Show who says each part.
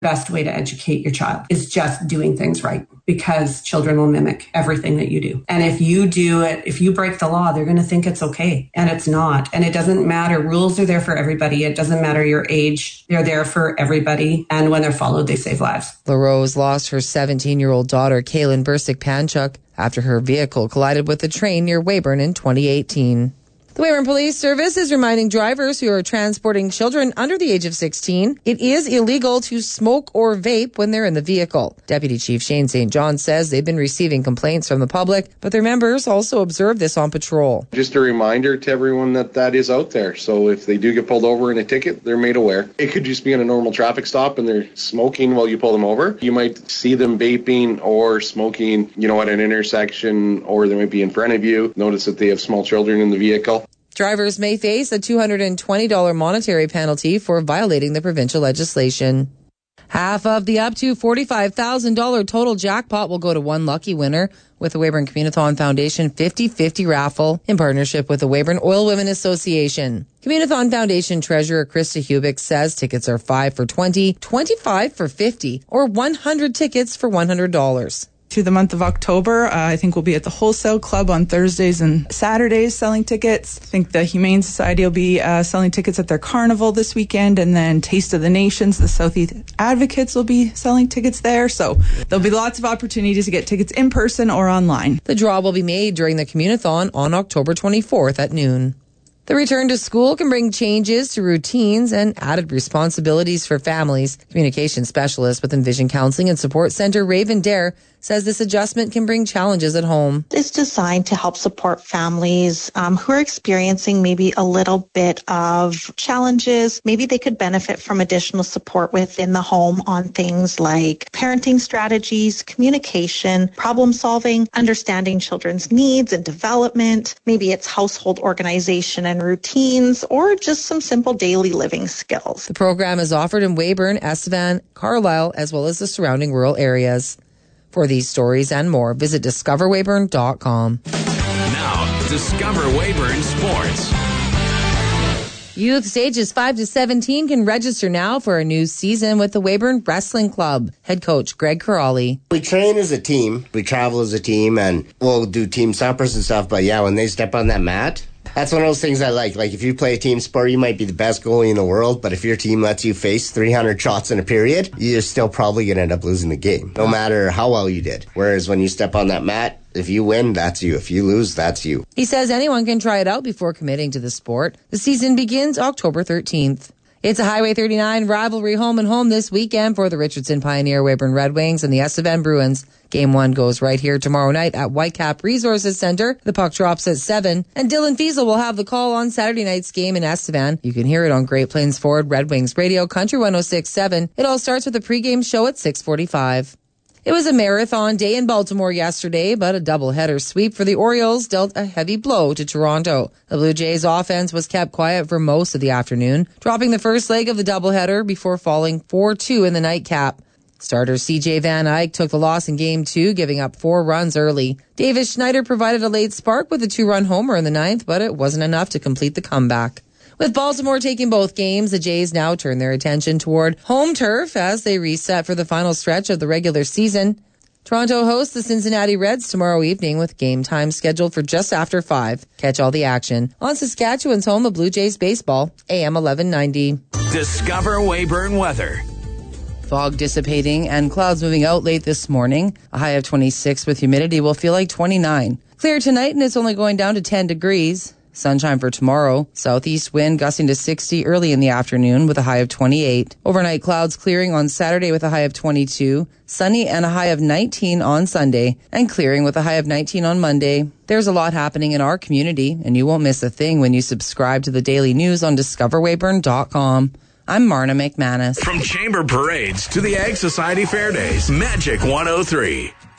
Speaker 1: best way to educate your child is just doing things right, because children will mimic everything that you do. And if you do it, if you break the law, they're going to think it's okay. And it's not. And it doesn't matter. Rules are there for everybody. It doesn't matter your age. They're there for everybody. And when they're followed, they save lives.
Speaker 2: LaRose lost her 17-year-old daughter, Kaylin Bursick-Panchuk, after her vehicle collided with a train near Weyburn in 2018. The Weyburn Police Service is reminding drivers who are transporting children under the age of 16 it is illegal to smoke or vape when they're in the vehicle. Deputy Chief Shane St. John says they've been receiving complaints from the public, but their members also observe this on patrol.
Speaker 3: Just a reminder to everyone that is out there. So if they do get pulled over in a ticket, they're made aware. It could just be in a normal traffic stop and they're smoking while you pull them over. You might see them vaping or smoking, at an intersection, or they might be in front of you. Notice that they have small children in the vehicle.
Speaker 2: Drivers may face a $220 monetary penalty for violating the provincial legislation. Half of the up to $45,000 total jackpot will go to one lucky winner with the Weyburn Communithon Foundation 50-50 raffle in partnership with the Weyburn Oil Women Association. Communithon Foundation Treasurer Krista Hubick says tickets are 5 for $20, 25 for $50, or 100 tickets for $100.
Speaker 4: To the month of October, I think we'll be at the Wholesale Club on Thursdays and Saturdays selling tickets. I think the Humane Society will be selling tickets at their carnival this weekend, and then Taste of the Nations, the Southeast Advocates will be selling tickets there. So there'll be lots of opportunities to get tickets in person or online.
Speaker 2: The draw will be made during the Communithon on October 24th at noon. The return to school can bring changes to routines and added responsibilities for families. Communication specialist with Envision Counseling and Support Center, Raven Dare, says this adjustment can bring challenges at home.
Speaker 5: It's designed to help support families who are experiencing maybe a little bit of challenges. Maybe they could benefit from additional support within the home on things like parenting strategies, communication, problem solving, understanding children's needs and development. Maybe it's household organization and routines, or just some simple daily living skills.
Speaker 2: The program is offered in Weyburn, Estevan, Carlisle, as well as the surrounding rural areas. For these stories and more, visit discoverweyburn.com.
Speaker 6: Now, Discover Weyburn Sports.
Speaker 2: Youths ages 5 to 17 can register now for a new season with the Weyburn Wrestling Club. Head coach Greg Corrali.
Speaker 7: We train as a team, we travel as a team, and we'll do team suppers and stuff, but yeah, when they step on that mat, that's one of those things I like. Like, if you play a team sport, you might be the best goalie in the world, but if your team lets you face 300 shots in a period, you're still probably going to end up losing the game, no matter how well you did. Whereas when you step on that mat, if you win, that's you. If you lose, that's you.
Speaker 2: He says anyone can try it out before committing to the sport. The season begins October 13th. It's a Highway 39 rivalry home and home this weekend for the Richardson Pioneer Weyburn Red Wings and the Estevan Bruins. Game 1 goes right here tomorrow night at Whitecap Resources Center. The puck drops at 7, and Dylan Fiesel will have the call on Saturday night's game in Estevan. You can hear it on Great Plains Ford Red Wings Radio, Country 106.7. It all starts with a pregame show at 6:45. It was a marathon day in Baltimore yesterday, but a doubleheader sweep for the Orioles dealt a heavy blow to Toronto. The Blue Jays offense was kept quiet for most of the afternoon, dropping the first leg of the doubleheader before falling 4-2 in the nightcap. Starter CJ Van Eyck took the loss in Game 2, giving up 4 runs early. Davis Schneider provided a late spark with a 2-run homer in the 9th, but it wasn't enough to complete the comeback. With Baltimore taking both games, the Jays now turn their attention toward home turf as they reset for the final stretch of the regular season. Toronto hosts the Cincinnati Reds tomorrow evening with game time scheduled for just after 5. Catch all the action on Saskatchewan's home of Blue Jays baseball, AM 1190.
Speaker 6: Discover Weyburn weather.
Speaker 2: Fog dissipating and clouds moving out late this morning. A high of 26 with humidity will feel like 29. Clear tonight and it's only going down to 10 degrees. Sunshine for tomorrow. Southeast wind gusting to 60 early in the afternoon with a high of 28. Overnight clouds clearing on Saturday with a high of 22. Sunny and a high of 19 on Sunday. And clearing with a high of 19 on Monday. There's a lot happening in our community, and you won't miss a thing when you subscribe to the daily news on discoverweyburn.com. I'm Marna McManus.
Speaker 6: From Chamber Parades to the Ag Society Fair Days, Magic 103.